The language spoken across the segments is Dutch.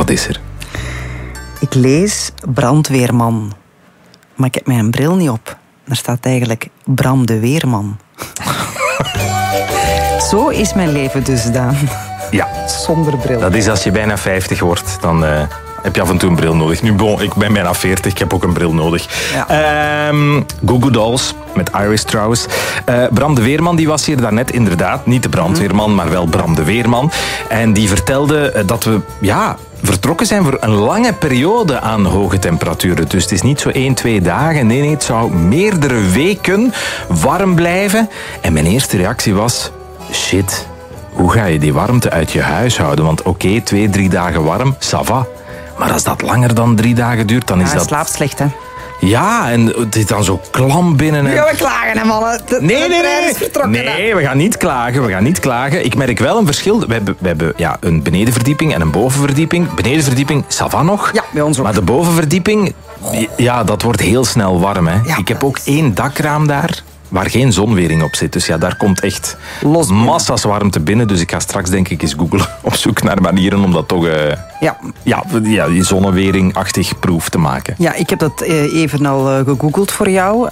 Wat is er? Ik lees brandweerman. Maar ik heb mijn bril niet op. Er staat eigenlijk Bram de Weerman. Zo is mijn leven dus, Daan. Ja. Zonder bril. Dat is als je bijna 50 wordt, dan heb je af en toe een bril nodig. Nu, bon, ik ben bijna 40, ik heb ook een bril nodig. Ja. Goo Goo Dolls met Iris trouwens. Bram de Weerman die was hier daarnet inderdaad. Niet de brandweerman, maar wel Bram de Weerman. En die vertelde dat we vertrokken zijn voor een lange periode aan hoge temperaturen. Dus het is niet zo 1, 2 dagen. Nee, het zou meerdere weken warm blijven. En mijn eerste reactie was... Shit, hoe ga je die warmte uit je huis houden? Want oké, 2, 3 dagen warm, ça va. Maar als dat langer dan 3 dagen duurt, dan is dat... slaapt slecht, hè? Ja, en het is dan zo klam binnen. Ja, we klagen, hè, mannen. Nee. Nee, we gaan niet klagen. Ik merk wel een verschil. We hebben een benedenverdieping en een bovenverdieping. Benedenverdieping, ça va nog. Ja, bij ons ook. Maar de bovenverdieping, ja, dat wordt heel snel warm. Hè. Ja, ik heb ook 1 dakraam daar, waar geen zonwering op zit. Dus ja, daar komt echt massa's warmte binnen. Dus ik ga straks denk ik eens googlen op zoek naar manieren om dat toch die zonnewering-achtig proef te maken. Ja, ik heb dat even al gegoogeld voor jou.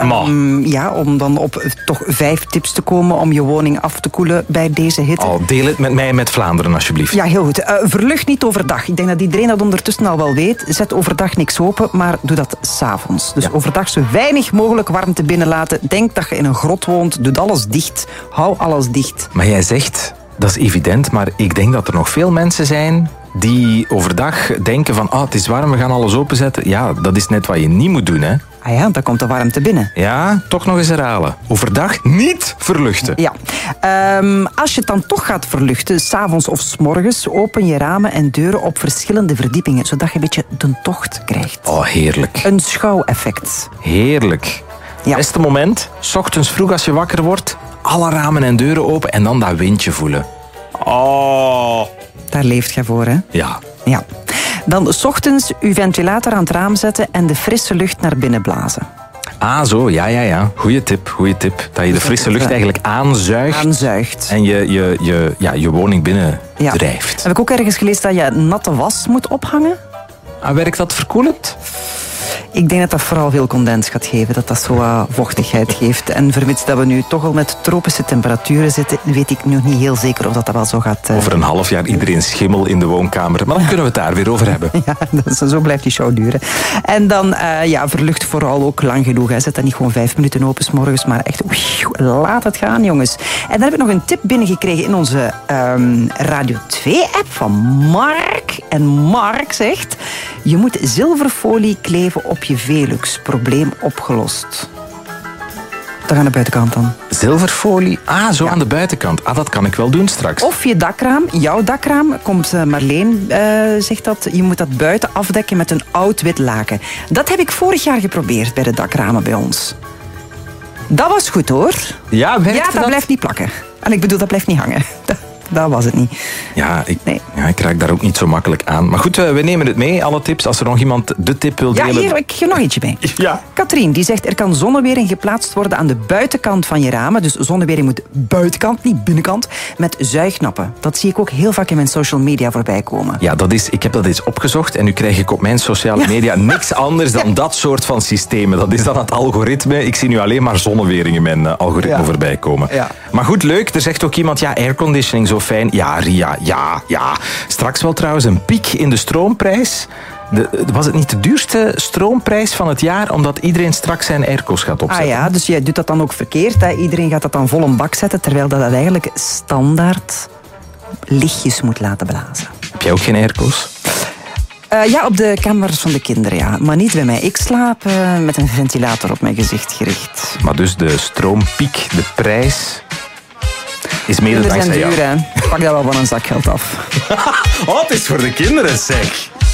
Om dan op toch 5 tips te komen om je woning af te koelen bij deze hitte. Deel het met mij met Vlaanderen, alsjeblieft. Ja, heel goed. Verlucht niet overdag. Ik denk dat iedereen dat ondertussen al wel weet. Zet overdag niks open, maar doe dat 's avonds. Dus overdag zo weinig mogelijk warmte binnenlaten. Denk dat je in een grot woont. Doe alles dicht. Hou alles dicht. Maar jij zegt, dat is evident, maar ik denk dat er nog veel mensen zijn die overdag denken van, het is warm, we gaan alles openzetten. Ja, dat is net wat je niet moet doen, hè. Ah ja, dan komt de warmte binnen. Ja, toch nog eens herhalen. Overdag niet verluchten. Ja. Als je het dan toch gaat verluchten, 's avonds of 's morgens, open je ramen en deuren op verschillende verdiepingen, zodat je een beetje de tocht krijgt. Oh, heerlijk. Een schouweffect. Heerlijk. Ja. Beste moment, 's ochtends vroeg als je wakker wordt, alle ramen en deuren open en dan dat windje voelen. Oh. Daar leeft je voor, hè? Ja. Ja. Dan 's ochtends uw ventilator aan het raam zetten en de frisse lucht naar binnen blazen. Ah, zo, ja. Goeie tip. Dat je de frisse lucht eigenlijk aanzuigt. En je woning binnen drijft. Heb ik ook ergens gelezen dat je natte was moet ophangen? Werkt dat verkoelend? Ik denk dat dat vooral veel condens gaat geven, dat dat zo vochtigheid geeft. En vermits dat we nu toch al met tropische temperaturen zitten, weet ik nog niet heel zeker of dat wel zo gaat... Over een half jaar iedereen schimmel in de woonkamer. Maar dan kunnen we het daar weer over hebben. Ja, zo blijft die show duren. En dan verlucht vooral ook lang genoeg. Hè. Zet dat niet gewoon 5 minuten open 's morgens, maar echt laat het gaan, jongens. En dan heb ik nog een tip binnengekregen in onze Radio 2-app van Mark. En Mark zegt, je moet zilverfolie kleven op je Velux. Probleem opgelost. Dan aan de buitenkant dan. Zilverfolie? Aan de buitenkant. Dat kan ik wel doen straks. Of je dakraam, jouw dakraam, komt Marleen, zegt dat, je moet dat buiten afdekken met een oud wit laken. Dat heb ik vorig jaar geprobeerd bij de dakramen bij ons. Dat was goed, hoor. Ja, dat blijft niet plakken. En ik bedoel, dat blijft niet hangen. Dat was het niet. Ja, ik raak daar ook niet zo makkelijk aan. Maar goed, we nemen het mee, alle tips. Als er nog iemand de tip wil delen... Ja, hier, ik geef nog eentje bij. Ja. Katrien, die zegt, er kan zonnewering geplaatst worden aan de buitenkant van je ramen. Dus zonnewering moet buitenkant, niet binnenkant, met zuignappen. Dat zie ik ook heel vaak in mijn social media voorbij komen. Ja, ik heb dat eens opgezocht en nu krijg ik op mijn sociale media niks anders dan dat soort van systemen. Dat is dan het algoritme. Ik zie nu alleen maar zonnewering in mijn algoritme voorbij komen. Ja. Maar goed, leuk. Er zegt ook iemand, airconditioning zo fijn. Ja, Ria, ja. Straks wel trouwens een piek in de stroomprijs. Was het niet de duurste stroomprijs van het jaar, omdat iedereen straks zijn airco's gaat opzetten? Dus jij doet dat dan ook verkeerd. Hè? Iedereen gaat dat dan vol een bak zetten, terwijl dat eigenlijk standaard lichtjes moet laten blazen. Heb jij ook geen airco's? Op de kamers van de kinderen, ja. Maar niet bij mij. Ik slaap met een ventilator op mijn gezicht gericht. Maar dus de stroompiek, de prijs... is mede dankzij jou. Kinderen zijn duur, hè. Pak dat wel van een zakgeld af. Het is voor de kinderen, zeg.